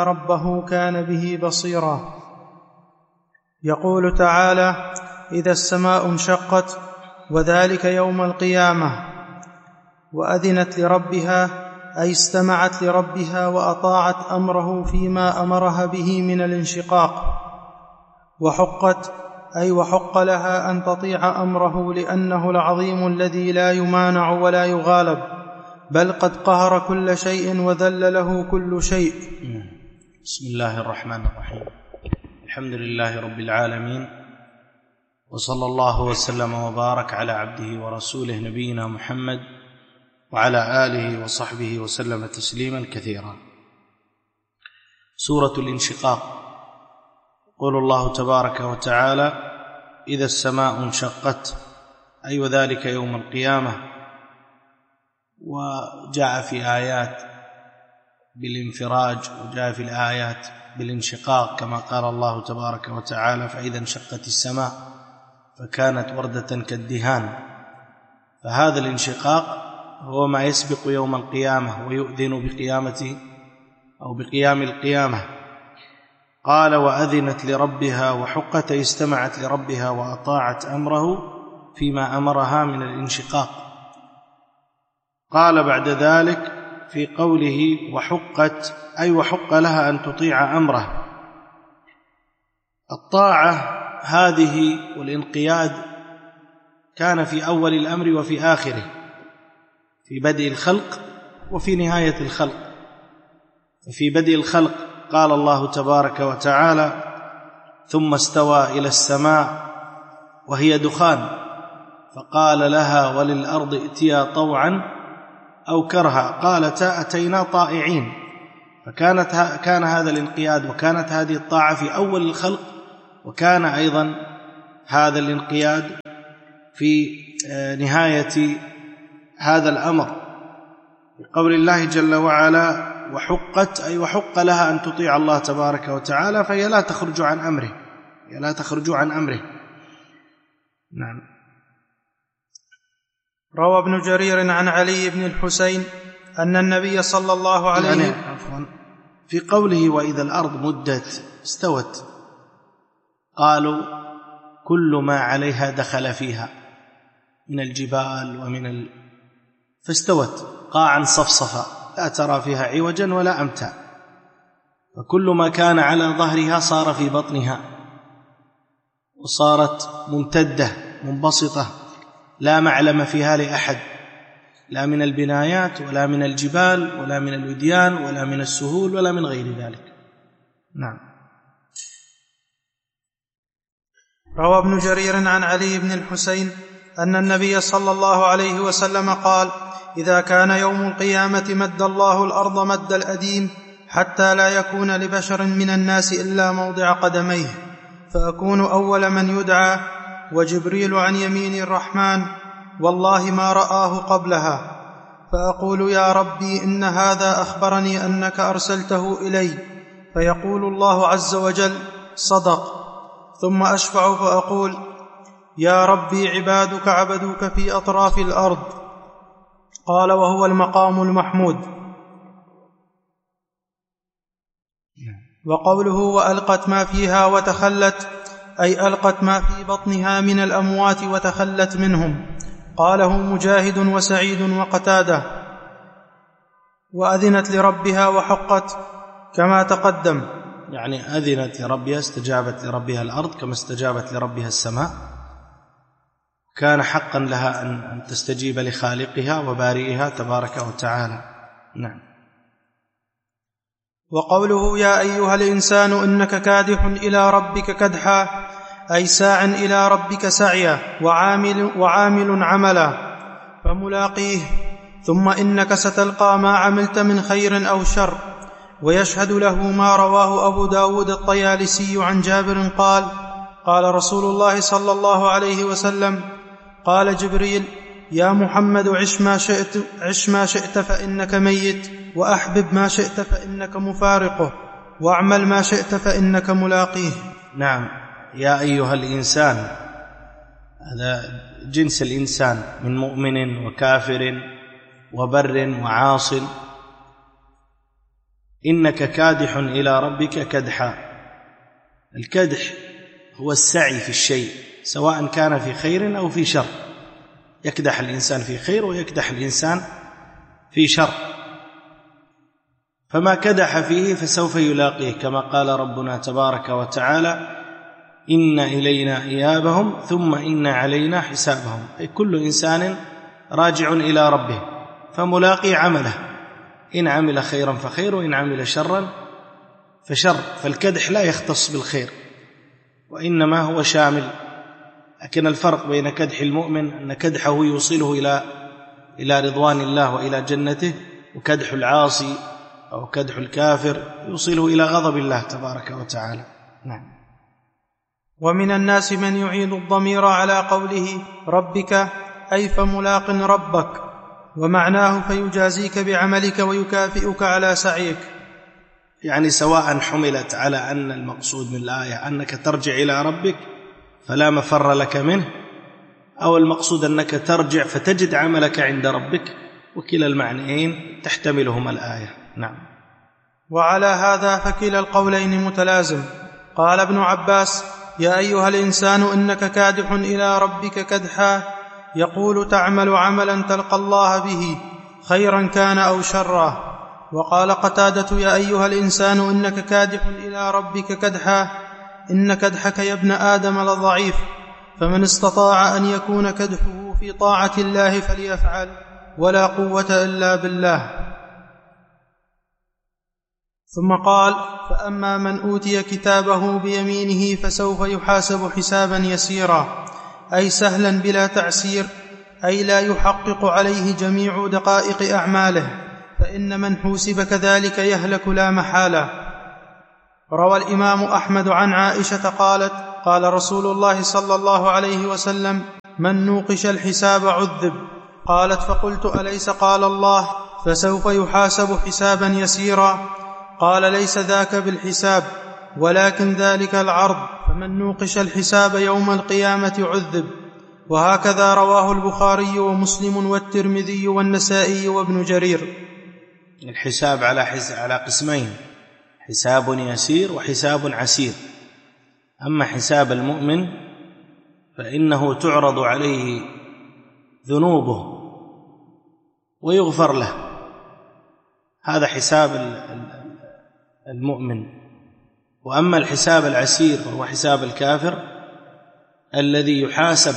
ربه كان به بصيرا. يقول تعالى: إذا السماء انشقت وذلك يوم القيامة. وأذنت لربها أي استمعت لربها وأطاعت أمره فيما أمرها به من الانشقاق. وحقت أي وحق لها أن تطيع أمره، لأنه العظيم الذي لا يمانع ولا يغالب، بل قد قهر كل شيء وذل له كل شيء. بسم الله الرحمن الرحيم. الحمد لله رب العالمين، وصلى الله وسلم وبارك على عبده ورسوله نبينا محمد وعلى آله وصحبه وسلم تسليما كثيرا. سورة الانشقاق. يقول الله تبارك وتعالى: إذا السماء انشقت، أي وذلك يوم القيامة. وجاء في آيات بالانفراج، وجاء في الآيات بالانشقاق، كما قال الله تبارك وتعالى: فإذا انشقت السماء فكانت وردة كالدهان. فهذا الانشقاق هو ما يسبق يوم القيامة ويؤذن بقيامته أو بقيام القيامة. قال: وأذنت لربها وحقت، استمعت لربها وأطاعت أمره فيما أمرها من الانشقاق. قال بعد ذلك في قوله وحقت، أي وحق لها أن تطيع أمره. الطاعة هذه والانقياد كان في أول الأمر وفي آخره، في بدء الخلق وفي نهاية الخلق. ففي بدء الخلق قال الله تبارك وتعالى: ثم استوى إلى السماء وهي دخان فقال لها وللأرض ائتيا طوعا أو كرها قالتا أتينا طائعين. كان هذا الانقياد وكانت هذه الطاعة في أول الخلق، وكان أيضا هذا الانقياد في نهاية هذا الأمر، بقول الله جل وعلا: وحقت، أي وحق لها أن تطيع الله تبارك وتعالى، فهي لا تخرج عن أمره، هي لا تخرج عن أمره. نعم. روى ابن جرير عن علي بن الحسين أن النبي صلى الله عليه في قوله وإذا الأرض مدت استوت، قالوا كل ما عليها دخل فيها من الجبال فاستوت قاعا صفصفا لا ترى فيها عوجا ولا أمتا. فكل ما كان على ظهرها صار في بطنها، وصارت ممتدة منبسطة لا معلم فيها لأحد، لا من البنايات ولا من الجبال ولا من الوديان ولا من السهول ولا من غير ذلك. نعم. روى ابن جرير عن علي بن الحسين أن النبي صلى الله عليه وسلم قال: إذا كان يوم القيامة مد الله الأرض مد الأديم، حتى لا يكون لبشر من الناس إلا موضع قدميه، فأكون أول من يدعى، وجبريل عن يمين الرحمن، والله ما رآه قبلها، فأقول: يا ربي إن هذا أخبرني أنك أرسلته إلي، فيقول الله عز وجل: صدق. ثم أشفع فأقول: يا ربي عبادك عبدوك في أطراف الأرض. قال: وهو المقام المحمود. وقوله وألقت ما فيها وتخلت، أي ألقت ما في بطنها من الأموات وتخلت منهم. قاله مجاهد وسعيد وقتادة. وأذنت لربها وحقت كما تقدم، يعني أذنت لربها، استجابت لربها الأرض كما استجابت لربها السماء. كان حقا لها أن تستجيب لخالقها وبارئها تبارك وتعالى. نعم. وقوله يا أيها الإنسان إنك كادح إلى ربك كدحا، أي ساع إلى ربك سعيا، وعامل عملا، فملاقيه، ثم إنك ستلقى ما عملت من خير أو شر. ويشهد له ما رواه أبو داود الطيالسي عن جابر قال: قال رسول الله صلى الله عليه وسلم: قال جبريل: يا محمد عش ما شئت فإنك ميت، وأحبب ما شئت فإنك مفارقه، واعمل ما شئت فإنك ملاقيه. نعم. يا أيها الإنسان، هذا جنس الإنسان من مؤمن وكافر وبر وعاص. إنك كادح إلى ربك كدحا. الكدح هو السعي في الشيء سواء كان في خير أو في شر، يكدح الإنسان في خير ويكدح الإنسان في شر، فما كدح فيه فسوف يلاقيه، كما قال ربنا تبارك وتعالى: إن إلينا إيابهم ثم إن علينا حسابهم. أي كل إنسان راجع إلى ربه فملاقي عمله، إن عمل خيرا فخير وإن عمل شرا فشر. فالكدح لا يختص بالخير وإنما هو شامل، لكن الفرق بين كدح المؤمن أن كدحه يوصله إلى رضوان الله وإلى جنته، وكدح العاصي أو كدح الكافر يوصله إلى غضب الله تبارك وتعالى. نعم. ومن الناس من يعيد الضمير على قوله ربك أي فملاق ربك، ومعناه فيجازيك بعملك ويكافئك على سعيك. يعني سواء حملت على أن المقصود من الآية أنك ترجع إلى ربك فلا مفر لك منه، أو المقصود أنك ترجع فتجد عملك عند ربك، وكلا المعنيين تحتملهما الآية. نعم. وعلى هذا فكلا القولين متلازم. قال ابن عباس: يا أيها الإنسان إنك كادح إلى ربك كدحا، يقول تعمل عملا تلقى الله به خيرا كان أو شرا. وقال قتادة: يا أيها الإنسان إنك كادح إلى ربك كدحا، إن كدحك يا ابن آدم لضعيف، فمن استطاع أن يكون كدحه في طاعة الله فليفعل، ولا قوة إلا بالله. ثم قال: فأما من أوتي كتابه بيمينه فسوف يحاسب حسابا يسيرا، أي سهلا بلا تعسير، أي لا يحقق عليه جميع دقائق أعماله، فإن من حوسب كذلك يهلك لا محالة. روى الإمام أحمد عن عائشة قالت: قال رسول الله صلى الله عليه وسلم: من نوقش الحساب عذب. قالت: فقلت: أليس قال الله فسوف يحاسب حسابا يسيرا؟ قال: ليس ذاك بالحساب، ولكن ذلك العرض، فمن نوقش الحساب يوم القيامة عذب. وهكذا رواه البخاري ومسلم والترمذي والنسائي وابن جرير. الحساب على قسمين: حساب يسير وحساب عسير. أما حساب المؤمن فإنه تعرض عليه ذنوبه ويغفر له، هذا حساب المؤمن. وأما الحساب العسير وهو حساب الكافر الذي يحاسب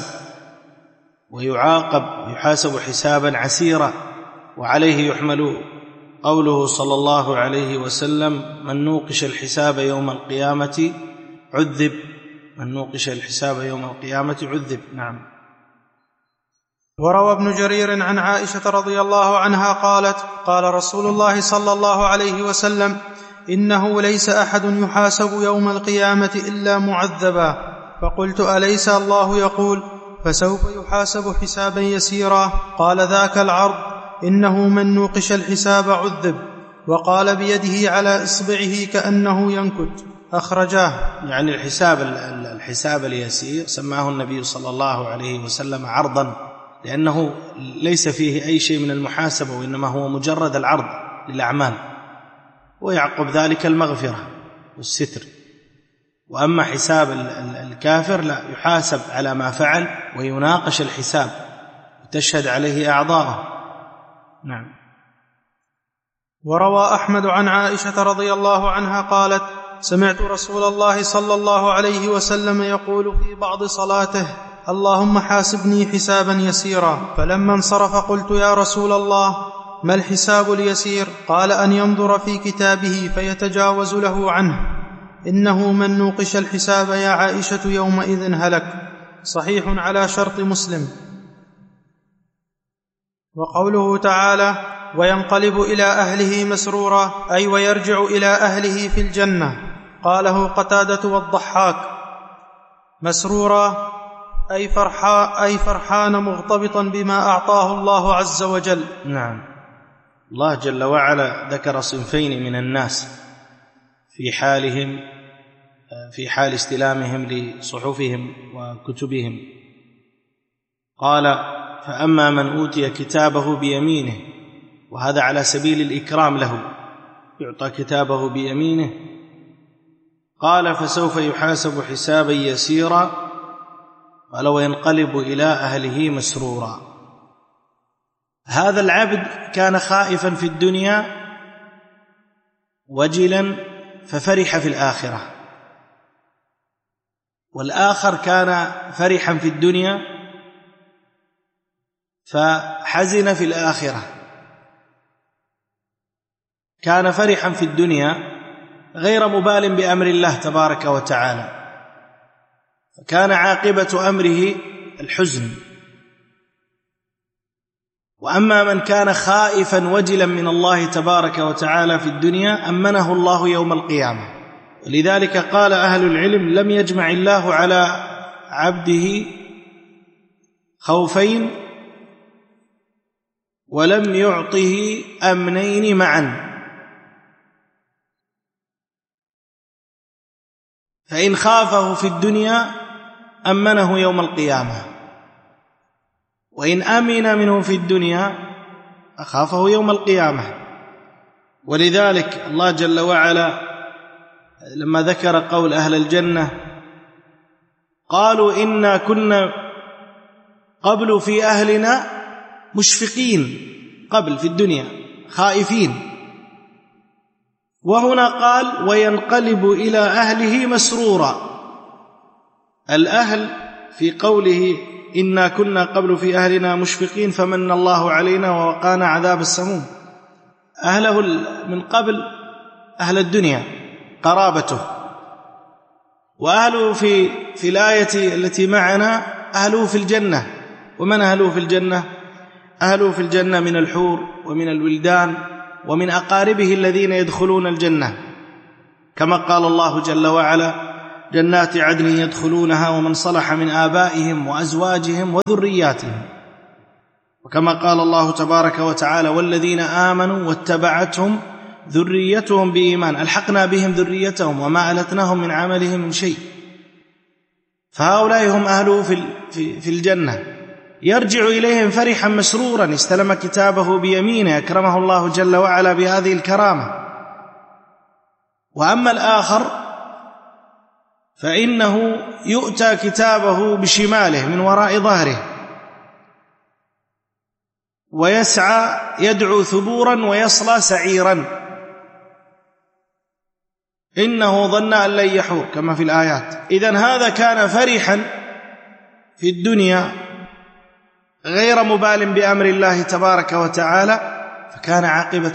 ويعاقب ويحاسب حسابا عسيرا، وعليه يحمل قوله صلى الله عليه وسلم: من نوقش الحساب يوم القيامة عذب. من نوقش الحساب يوم القيامة عذب. نعم. وروى ابن جرير عن عائشة رضي الله عنها قالت: قال رسول الله صلى الله عليه وسلم: إنه ليس أحد يحاسب يوم القيامة إلا معذبا. فقلت: أليس الله يقول فسوف يحاسب حسابا يسيرا؟ قال: ذاك العرض، إنه من نوقش الحساب عذب. وقال بيده على إصبعه كأنه ينكت. أخرجاه. يعني الحساب اليسير سماه النبي صلى الله عليه وسلم عرضا، لأنه ليس فيه أي شيء من المحاسبة، وإنما هو مجرد العرض للأعمال، ويعقب ذلك المغفرة والستر. وأما حساب الكافر لا، يحاسب على ما فعل ويناقش الحساب وتشهد عليه أعضاءه. نعم. وروى أحمد عن عائشة رضي الله عنها قالت: سمعت رسول الله صلى الله عليه وسلم يقول في بعض صلاته: اللهم حاسبني حسابا يسيرا. فلما انصرف قلت: يا رسول الله، ما الحساب اليسير؟ قال: أن ينظر في كتابه فيتجاوز له عنه، إنه من نوقش الحساب يا عائشة يومئذ هلك. صحيح على شرط مسلم. وقوله تعالى: وينقلب إلى أهله مسرورا، أي ويرجع إلى أهله في الجنة. قاله قتادة والضحاك. مسرورا أي فرحان مغتبطا بما أعطاه الله عز وجل. نعم. الله جل وعلا ذكر صنفين من الناس في حال استلامهم لصحفهم وكتبهم. قال: فأما من أوتي كتابه بيمينه، وهذا على سبيل الإكرام له، يعطى كتابه بيمينه. قال فسوف يحاسب حسابا يسيرا قال وينقلب إلى أهله مسرورا. هذا العبد كان خائفا في الدنيا وجلا ففرح في الآخرة، والآخر كان فرحا في الدنيا فحزن في الآخرة. كان فرحا في الدنيا غير مبال بأمر الله تبارك وتعالى، فكان عاقبة أمره الحزن. وأما من كان خائفا وجلا من الله تبارك وتعالى في الدنيا أمنه الله يوم القيامة. ولذلك قال أهل العلم لم يجمع الله على عبده خوفين ولم يعطه أمنين معا، فإن خافه في الدنيا أمنه يوم القيامة، وإن أمن منه في الدنيا أخافه يوم القيامة. ولذلك الله جل وعلا لما ذكر قول أهل الجنة قالوا إنا كنا قبل في أهلنا مشفقين، قبل في الدنيا خائفين، وهنا قال وينقلب إلى أهله مسرورا. الأهل في قوله إنا كنا قبل في أهلنا مشفقين فمن الله علينا ووقانا عذاب السموم، أهله من قبل أهل الدنيا قرابته، وأهله في الآية التي معنا أهله في الجنة. ومن أهله في الجنة؟ أهله في الجنة من الحور ومن الولدان ومن أقاربه الذين يدخلون الجنة، كما قال الله جل وعلا جنات عدن يدخلونها ومن صلح من آبائهم وأزواجهم وذرياتهم، وكما قال الله تبارك وتعالى والذين آمنوا واتبعتهم ذريتهم بإيمان ألحقنا بهم ذريتهم وما ألتناهم من عملهم من شيء. فهؤلاء هم أهله في الجنة، يرجع إليهم فرحا مسرورا استلم كتابه بيمينه، أكرمه الله جل وعلا بهذه الكرامة. وأما الآخر فإنه يؤتى كتابه بشماله من وراء ظهره ويسعى يدعو ثبورا ويصلى سعيرا إنه ظن أن لن يحور كما في الآيات. إذن هذا كان فرحا في الدنيا غير مبال بأمر الله تبارك وتعالى، فكان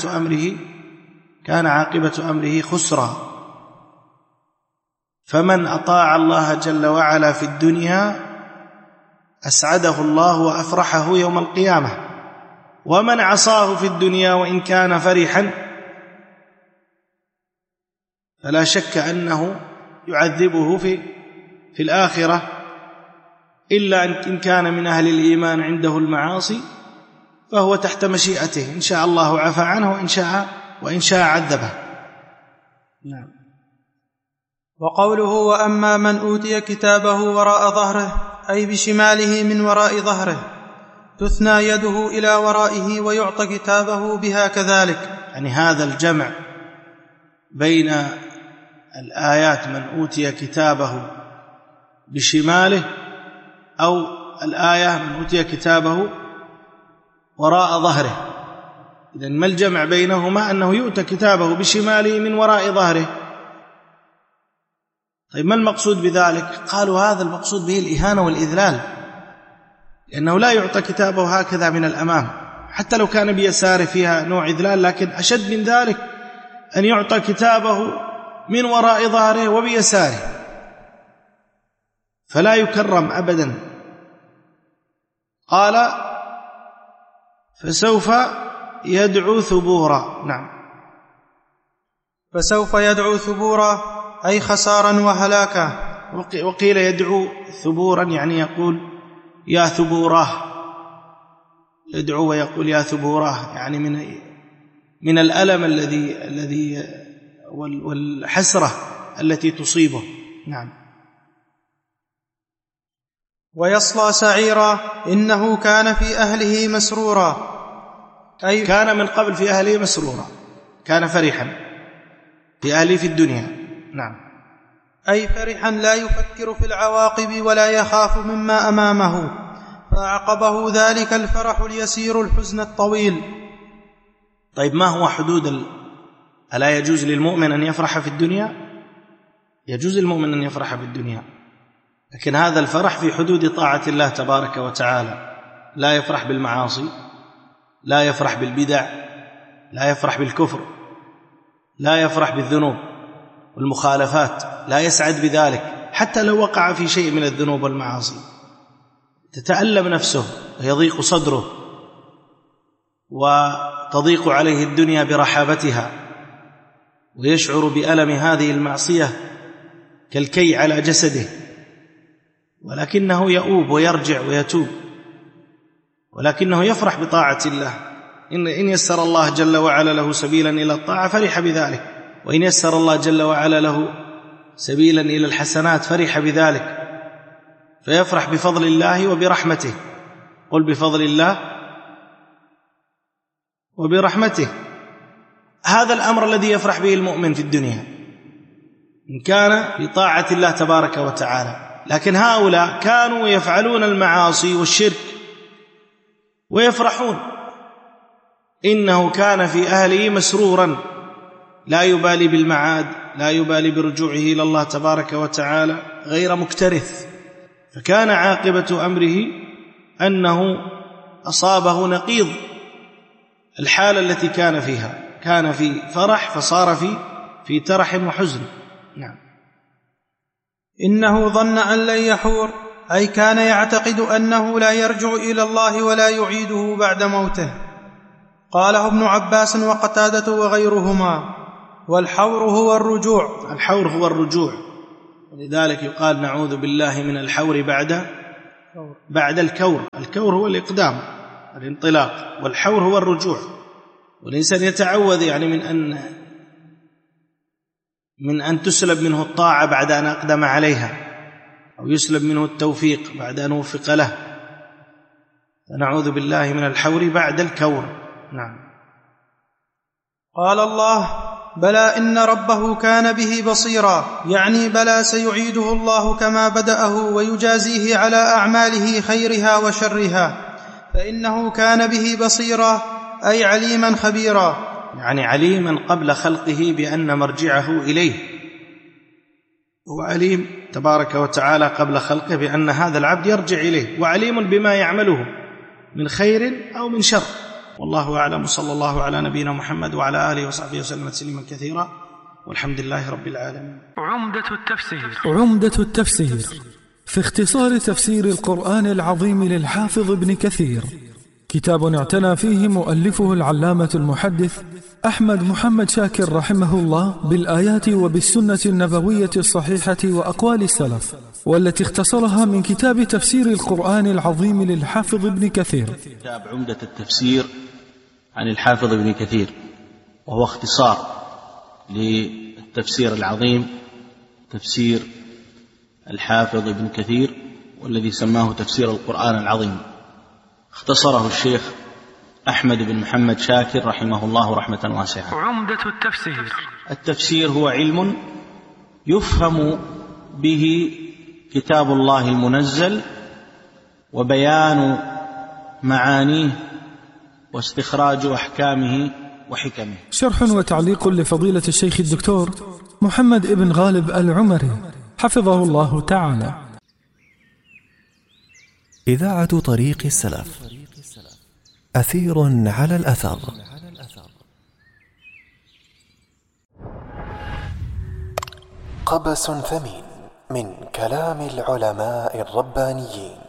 عاقبة أمره خسرا. فمن أطاع الله جل وعلا في الدنيا أسعده الله وأفرحه يوم القيامة، ومن عصاه في الدنيا وإن كان فرحا فلا شك أنه يعذبه في الآخرة، إلا إن كان من أهل الإيمان عنده المعاصي فهو تحت مشيئته، إن شاء الله عفى عنه وإن شاء عذبه. نعم. وقوله وأما من أوتي كتابه وراء ظهره أي بشماله من وراء ظهره، تثنى يده إلى ورائه ويعطى كتابه بها كذلك. يعني هذا الجمع بين الآيات من أوتي كتابه بشماله أو الآية من أوتي كتابه وراء ظهره. إذن ما الجمع بينهما؟ أنه يؤتى كتابه بشماله من وراء ظهره. طيب ما المقصود بذلك؟ قالوا هذا المقصود به الإهانة والإذلال، لأنه لا يعطى كتابه هكذا من الأمام، حتى لو كان بيساره فيها نوع إذلال، لكن أشد من ذلك أن يعطى كتابه من وراء ظهره وبيساره، فلا يكرم أبدا. قال فسوف يدعو ثبورا. نعم. فسوف يدعو ثبورا أي خسارا وهلاكا. وقيل يدعو ثبورا يعني يقول يا ثبوراه، يدعو ويقول يا ثبوراه، يعني من الألم الذي والحسرة التي تصيبه. نعم. ويصلى سعيرا إنه كان في أهله مسرورا، أي كان من قبل في أهله مسرورا، كان فرحا في الدنيا. نعم. أي فرحا لا يفكر في العواقب ولا يخاف مما أمامه، فأعقبه ذلك الفرح اليسير الحزن الطويل. طيب ما هو حدود ألا يجوز للمؤمن أن يفرح في الدنيا؟ يجوز للمؤمن أن يفرح في الدنيا، لكن هذا الفرح في حدود طاعة الله تبارك وتعالى. لا يفرح بالمعاصي، لا يفرح بالبدع، لا يفرح بالكفر، لا يفرح بالذنوب والمخالفات، لا يسعد بذلك. حتى لو وقع في شيء من الذنوب والمعاصي تتألم نفسه ويضيق صدره وتضيق عليه الدنيا برحابتها، ويشعر بألم هذه المعصية كالكي على جسده، ولكنه يؤوب ويرجع ويتوب، ولكنه يفرح بطاعة الله. إن يسر الله جل وعلا له سبيلا إلى الطاعة فرح بذلك، وإن يسر الله جل وعلا له سبيلا إلى الحسنات فرح بذلك، فيفرح بفضل الله وبرحمته. قل بفضل الله وبرحمته. هذا الأمر الذي يفرح به المؤمن في الدنيا إن كان بطاعة الله تبارك وتعالى. لكن هؤلاء كانوا يفعلون المعاصي والشرك ويفرحون. إنه كان في أهله مسرورا، لا يبالي بالمعاد، لا يبالي برجوعه إلى الله تبارك وتعالى، غير مكترث. فكان عاقبة أمره أنه أصابه نقيض الحالة التي كان فيها، كان في فرح فصار في ترح وحزن. نعم. إنه ظن أن لن يحور، أي كان يعتقد أنه لا يرجع إلى الله ولا يعيده بعد موته. قاله ابن عباس وقتادة وغيرهما. والحور هو الرجوع. الحور هو الرجوع، ولذلك يقال نعوذ بالله من الحور بعد الكور. الكور هو الإقدام، الانطلاق، والحور هو الرجوع. والإنسان يتعوذ يعني من أن تسلب منه الطاعة بعد أن أقدم عليها، أو يسلب منه التوفيق بعد أن وفق له. فنعوذ بالله من الحور بعد الكور. نعم. قال الله: بلى إن ربه كان به بصيرا، يعني بلى سيعيده الله كما بدأه ويجازيه على أعماله خيرها وشرها، فإنه كان به بصيرا أي عليما خبيرا، يعني عليما قبل خلقه بأن مرجعه إليه. هو عليم تبارك وتعالى قبل خلقه بأن هذا العبد يرجع إليه، وعليم بما يعمله من خير أو من شر. والله أعلم. صلى الله على نبينا محمد وعلى آله وصحبه وسلم تسليما كثيرا، والحمد لله رب العالمين. عمدة التفسير في اختصار تفسير القرآن العظيم للحافظ ابن كثير، كتاب اعتنى فيه مؤلفه العلامة المحدث أحمد محمد شاكر رحمه الله بالآيات وبالسنة النبوية الصحيحة وأقوال السلف، والتي اختصرها من كتاب تفسير القرآن العظيم للحافظ ابن كثير. كتاب عمدة التفسير عن الحافظ ابن كثير، وهو اختصار للتفسير العظيم، تفسير الحافظ ابن كثير، والذي سماه تفسير القرآن العظيم. اختصره الشيخ أحمد بن محمد شاكر رحمه الله رحمة واسعة. عمدة التفسير هو علم يفهم به كتاب الله المنزل، وبيان معانيه، واستخراج أحكامه وحكمه. شرح وتعليق لفضيلة الشيخ الدكتور محمد ابن غالب العمري حفظه الله تعالى. إذاعة طريق السلف، أثير على الأثر. قبس ثمين من كلام العلماء الربانيين.